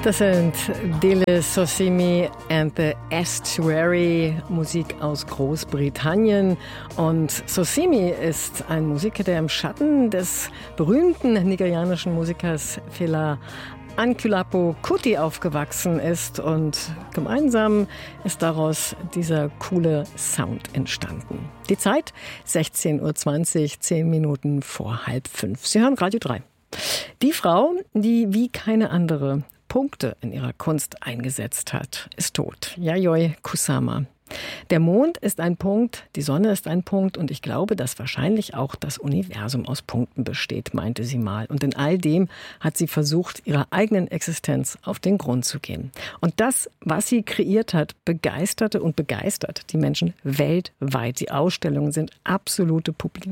Das sind Dile Sosimi and the Estuary, Musik aus Großbritannien. Und Sosimi ist ein Musiker, der im Schatten des berühmten nigerianischen Musikers Fela Anikulapo Kuti aufgewachsen ist. Und gemeinsam ist daraus dieser coole Sound entstanden. Die Zeit 16.20 Uhr, 10 Minuten vor 4:30. Sie hören Radio 3. Die Frau, die wie keine andere Punkte in ihrer Kunst eingesetzt hat, ist tot. Yayoi Kusama. Der Mond ist ein Punkt, die Sonne ist ein Punkt und ich glaube, dass wahrscheinlich auch das Universum aus Punkten besteht, meinte sie mal. Und in all dem hat sie versucht, ihrer eigenen Existenz auf den Grund zu gehen. Und das, was sie kreiert hat, begeisterte und begeistert die Menschen weltweit. Die Ausstellungen sind absolute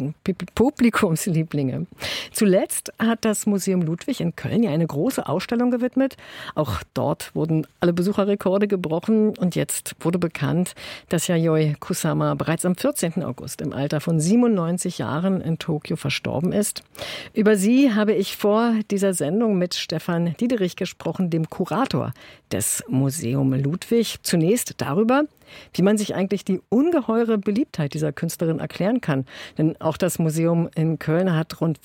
Publikumslieblinge. Zuletzt hat das Museum Ludwig in Köln ja eine große Ausstellung gewidmet. Auch dort wurden alle Besucherrekorde gebrochen und jetzt wurde bekannt, dass Yayoi Kusama bereits am 14. August im Alter von 97 Jahren in Tokio verstorben ist. Über sie habe ich vor dieser Sendung mit Stefan Diederich gesprochen, dem Kurator des Museum Ludwig. Zunächst darüber, wie man sich eigentlich die ungeheure Beliebtheit dieser Künstlerin erklären kann. Denn auch das Museum in Köln hat rund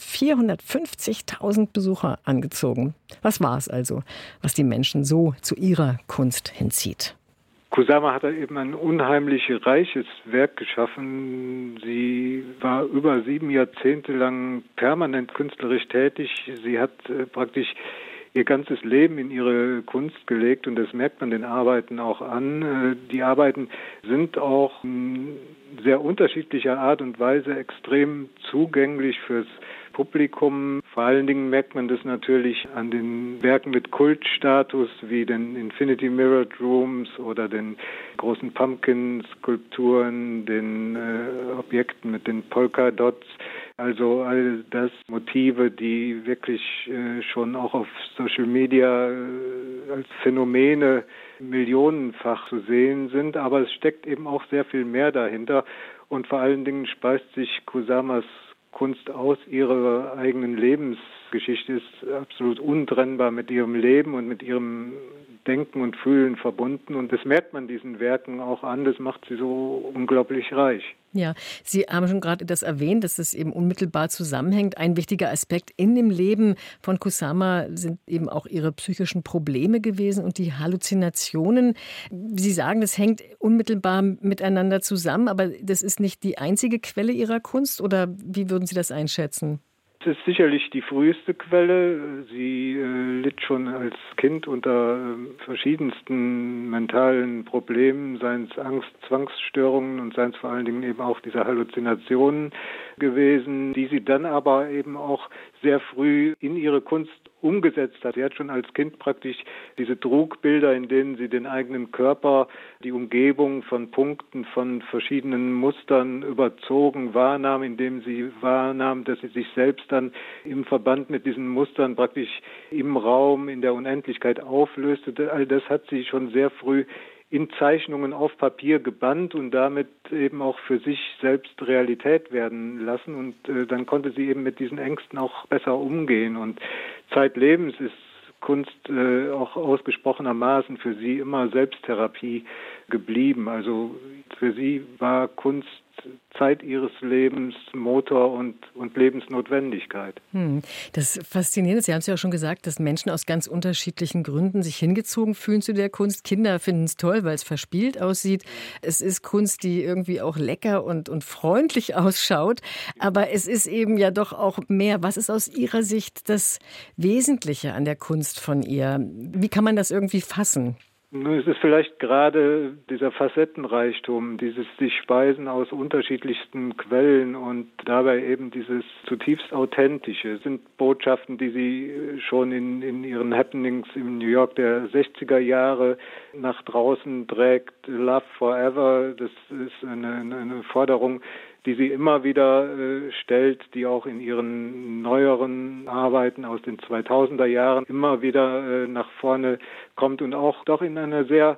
450.000 Besucher angezogen. Was war es also, was die Menschen so zu ihrer Kunst hinzieht? Kusama hat eben ein unheimlich reiches Werk geschaffen. Sie war über 7 Jahrzehnte lang permanent künstlerisch tätig. Sie hat praktisch ihr ganzes Leben in ihre Kunst gelegt und das merkt man den Arbeiten auch an. Die Arbeiten sind auch in sehr unterschiedlicher Art und Weise extrem zugänglich fürs Publikum. Vor allen Dingen merkt man das natürlich an den Werken mit Kultstatus wie den Infinity Mirrored Rooms oder den großen Pumpkin-Skulpturen, den Objekten mit den Polka-Dots. Also all das Motive, die wirklich schon auch auf Social Media als Phänomene millionenfach zu sehen sind. Aber es steckt eben auch sehr viel mehr dahinter. Und vor allen Dingen speist sich Kusamas Kunst aus ihrer eigenen Lebensgeschichte, ist absolut untrennbar mit ihrem Leben und mit ihrem Denken und Fühlen verbunden. Und das merkt man diesen Werken auch an, das macht sie so unglaublich reich. Ja, Sie haben schon gerade das erwähnt, dass es eben unmittelbar zusammenhängt. Ein wichtiger Aspekt in dem Leben von Kusama sind eben auch ihre psychischen Probleme gewesen und die Halluzinationen. Sie sagen, das hängt unmittelbar miteinander zusammen, aber das ist nicht die einzige Quelle ihrer Kunst, oder wie würden Sie das einschätzen? Es ist sicherlich die früheste Quelle. Sie litt schon als Kind unter verschiedensten mentalen Problemen, seien es Angst, Zwangsstörungen und seien es vor allen Dingen eben auch diese Halluzinationen gewesen, die sie dann aber eben auch sehr früh in ihre Kunst umgesetzt hat. Sie hat schon als Kind praktisch diese Trugbilder, in denen sie den eigenen Körper, die Umgebung von Punkten, von verschiedenen Mustern überzogen wahrnahm, indem sie wahrnahm, dass sie sich selbst dann im Verband mit diesen Mustern praktisch im Raum, in der Unendlichkeit auflöste. All das hat sie schon sehr früh in Zeichnungen auf Papier gebannt und damit eben auch für sich selbst Realität werden lassen. Und dann konnte sie eben mit diesen Ängsten auch besser umgehen. Und zeitlebens ist Kunst auch ausgesprochenermaßen für sie immer Selbsttherapie geblieben. Also für sie war Kunst Zeit ihres Lebens Motor und Lebensnotwendigkeit. Das Faszinierende ist, Sie haben es ja auch schon gesagt, dass Menschen aus ganz unterschiedlichen Gründen sich hingezogen fühlen zu der Kunst. Kinder finden es toll, weil es verspielt aussieht. Es ist Kunst, die irgendwie auch lecker und freundlich ausschaut. Aber es ist eben ja doch auch mehr. Was ist aus Ihrer Sicht das Wesentliche an der Kunst von ihr? Wie kann man das irgendwie fassen? Es ist vielleicht gerade dieser Facettenreichtum, dieses sich speisen aus unterschiedlichsten Quellen und dabei eben dieses zutiefst Authentische. Es sind Botschaften, die sie schon in ihren Happenings in New York der 60er Jahre nach draußen trägt. Love Forever, das ist eine Forderung, die sie immer wieder stellt, die auch in ihren neueren Arbeiten aus den 2000er Jahren immer wieder nach vorne kommt und auch doch in einer sehr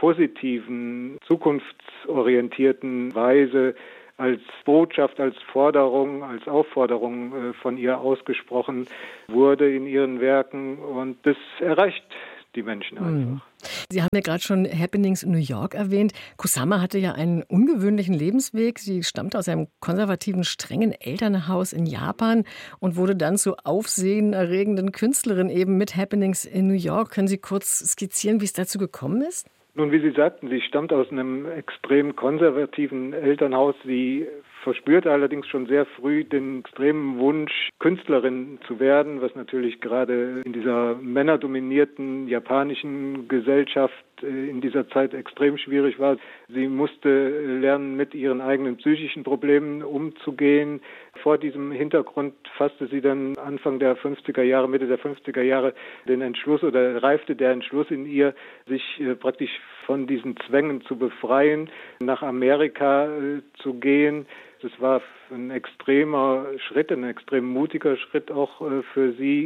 positiven, zukunftsorientierten Weise als Botschaft, als Forderung, als Aufforderung von ihr ausgesprochen wurde in ihren Werken. Und das erreicht die Menschen einfach. Sie haben ja gerade schon Happenings in New York erwähnt. Kusama hatte ja einen ungewöhnlichen Lebensweg. Sie stammte aus einem konservativen, strengen Elternhaus in Japan und wurde dann zur aufsehenerregenden Künstlerin eben mit Happenings in New York. Können Sie kurz skizzieren, wie es dazu gekommen ist? Nun, wie Sie sagten, sie stammt aus einem extrem konservativen Elternhaus. Sie verspürte allerdings schon sehr früh den extremen Wunsch, Künstlerin zu werden, was natürlich gerade in dieser männerdominierten japanischen Gesellschaft in dieser Zeit extrem schwierig war. Sie musste lernen, mit ihren eigenen psychischen Problemen umzugehen. Vor diesem Hintergrund fasste sie dann Anfang der 50er Jahre, Mitte der 50er Jahre den Entschluss oder reifte der Entschluss in ihr, sich praktisch von diesen Zwängen zu befreien, nach Amerika zu gehen. Das war ein extremer Schritt, ein extrem mutiger Schritt auch für sie.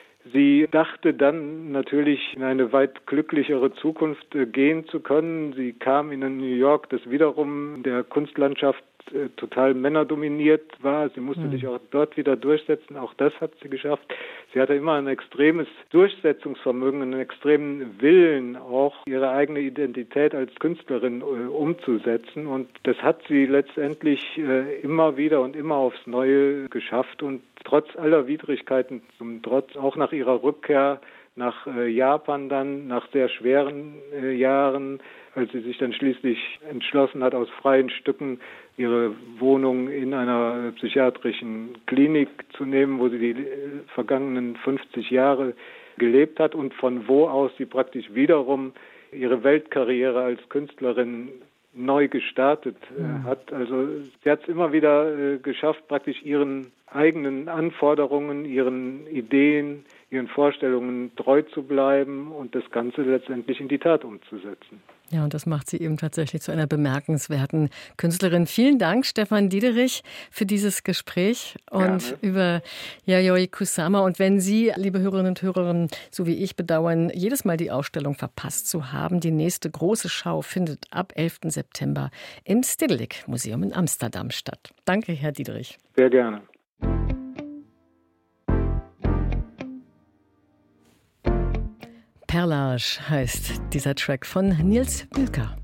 Sie dachte dann natürlich in eine weit glücklichere Zukunft gehen zu können. Sie kam in New York, das wiederum der Kunstlandschaft total männerdominiert war. Sie musste sich auch dort wieder durchsetzen. Auch das hat sie geschafft. Sie hatte immer ein extremes Durchsetzungsvermögen, einen extremen Willen, auch ihre eigene Identität als Künstlerin umzusetzen. Und das hat sie letztendlich immer wieder und immer aufs Neue geschafft. Und trotz aller Widrigkeiten, trotz auch nach ihrer Rückkehr nach Japan dann, nach sehr schweren Jahren, als sie sich dann schließlich entschlossen hat, aus freien Stücken ihre Wohnung in einer psychiatrischen Klinik zu nehmen, wo sie die vergangenen 50 Jahre gelebt hat und von wo aus sie praktisch wiederum ihre Weltkarriere als Künstlerin neu gestartet hat. Also sie hat es immer wieder geschafft, praktisch ihren eigenen Anforderungen, ihren Ideen, ihren Vorstellungen treu zu bleiben und das Ganze letztendlich in die Tat umzusetzen. Ja, und das macht sie eben tatsächlich zu einer bemerkenswerten Künstlerin. Vielen Dank, Stefan Diederich, für dieses Gespräch und über Yayoi Kusama. Und wenn Sie, liebe Hörerinnen und Hörer, so wie ich bedauern, jedes Mal die Ausstellung verpasst zu haben, die nächste große Schau findet ab 11. September im Stedelijk Museum in Amsterdam statt. Danke, Herr Diederich. Sehr gerne. Perlage heißt dieser Track von Nils Bülker.